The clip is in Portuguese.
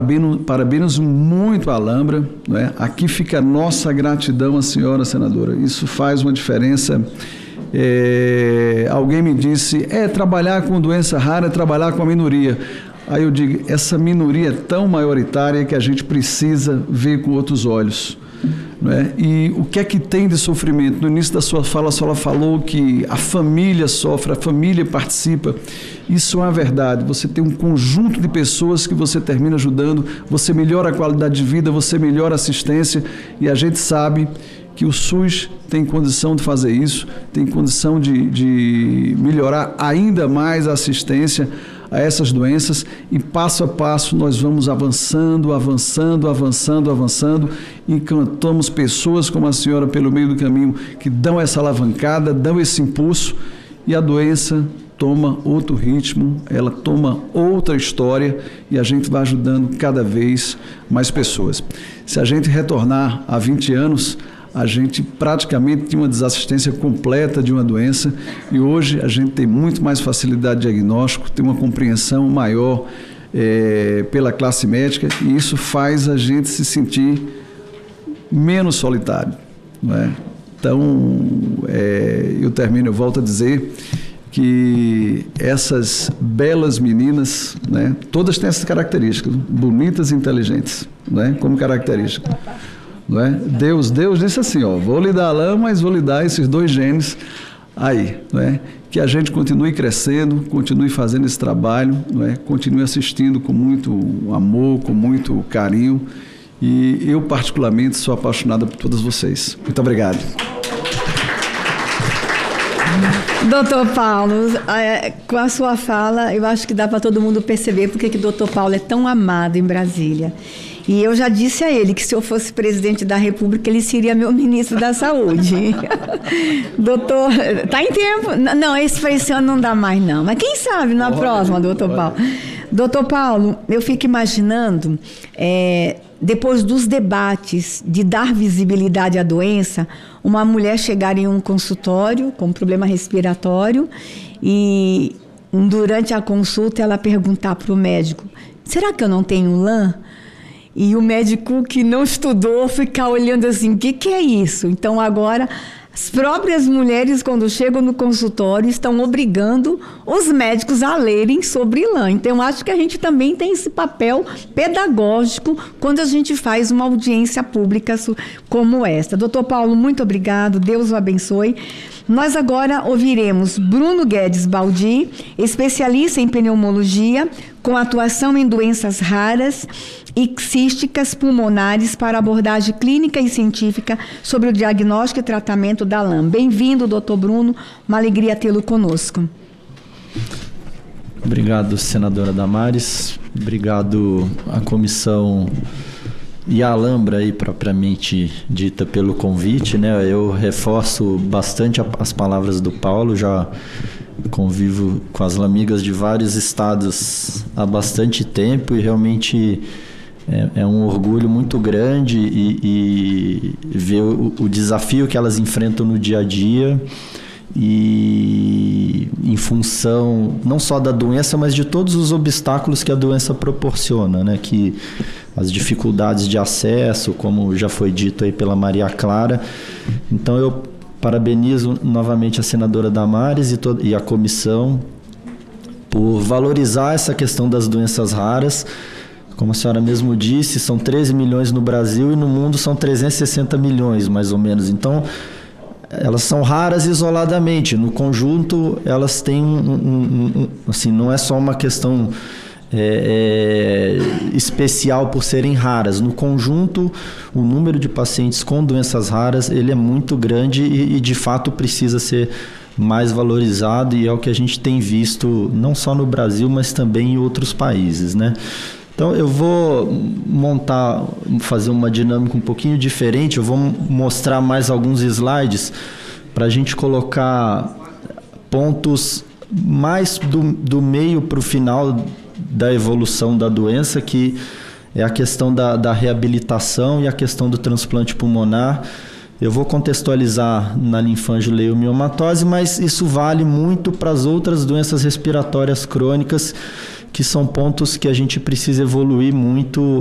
Parabenizo muito a Alhambra, não é? Aqui fica a nossa gratidão à senhora senadora. Isso faz uma diferença. Alguém me disse, trabalhar com doença rara é trabalhar com a minoria. Aí eu digo, essa minoria é tão maioritária que a gente precisa ver com outros olhos. Não é? E o que é que tem de sofrimento? No início da sua fala, a senhora falou que a família sofre, a família participa. Isso é uma verdade. Você tem um conjunto de pessoas que você termina ajudando, você melhora a qualidade de vida, você melhora a assistência, e a gente sabe que o SUS tem condição de fazer isso, tem condição de melhorar ainda mais a assistência a essas doenças, e passo a passo nós vamos avançando, e encontramos pessoas como a senhora pelo meio do caminho que dão essa alavancada, dão esse impulso, e a doença toma outro ritmo, ela toma outra história, e a gente vai ajudando cada vez mais pessoas. Se a gente retornar a 20 anos, a gente praticamente tinha uma desassistência completa de uma doença, e hoje a gente tem muito mais facilidade de diagnóstico, tem uma compreensão maior pela classe médica, e isso faz a gente se sentir menos solitário, não é? Então, eu volto a dizer que essas belas meninas, né, todas têm essas características, bonitas e inteligentes, né, como característica. Não é? Deus disse assim, vou lhe dar a lã, mas vou lhe dar esses 2 genes aí, não é? Que a gente continue crescendo, continue fazendo esse trabalho, não é? Continue assistindo com muito amor, com muito carinho, e eu particularmente sou apaixonada por todas vocês. Muito obrigado. Doutor Paulo, com a sua fala, eu acho que dá para todo mundo perceber porque que o doutor Paulo é tão amado em Brasília. E eu já disse a ele que se eu fosse presidente da República, ele seria meu ministro da Saúde. Doutor, está em tempo? Não, esse ano não dá mais não. Mas quem sabe na próxima, doutor Paulo. Doutor Paulo, eu fico imaginando, depois dos debates de dar visibilidade à doença, uma mulher chegar em um consultório com problema respiratório e durante a consulta ela perguntar para o médico, será que eu não tenho LAN? E o médico que não estudou ficar olhando assim, o que é isso? Então agora as próprias mulheres, quando chegam no consultório, estão obrigando os médicos a lerem sobre LAN. Então acho que a gente também tem esse papel pedagógico quando a gente faz uma audiência pública como esta. Doutor Paulo, muito obrigado, Deus o abençoe. Nós agora ouviremos Bruno Guedes Baldi, especialista em pneumologia, com atuação em doenças raras e císticas pulmonares para abordagem clínica e científica sobre o diagnóstico e tratamento da LAM. Bem-vindo, doutor Bruno, uma alegria tê-lo conosco. Obrigado, senadora Damares, obrigado à comissão e a Alhambra aí propriamente dita pelo convite, né? Eu reforço bastante as palavras do Paulo, já convivo com as lamigas de vários estados há bastante tempo e realmente é um orgulho muito grande e ver o desafio que elas enfrentam no dia a dia e em função não só da doença, mas de todos os obstáculos que a doença proporciona, né? Que as dificuldades de acesso, como já foi dito aí pela Maria Clara. Então eu parabenizo novamente a senadora Damares e a comissão por valorizar essa questão das doenças raras. Como a senhora mesmo disse, são 13 milhões no Brasil e no mundo são 360 milhões, mais ou menos. Então, elas são raras isoladamente. No conjunto, elas têm assim, não é só uma questão especial por serem raras. No conjunto, o número de pacientes com doenças raras ele é muito grande e de fato precisa ser mais valorizado, e é o que a gente tem visto não só no Brasil, mas também em outros países, né? Então eu vou fazer uma dinâmica um pouquinho diferente. Eu vou mostrar mais alguns slides para a gente colocar pontos mais do meio para o final da evolução da doença, que é a questão da reabilitação e a questão do transplante pulmonar. Eu vou contextualizar na linfangiomatomatose, mas isso vale muito para as outras doenças respiratórias crônicas, que que são pontos que a gente precisa evoluir muito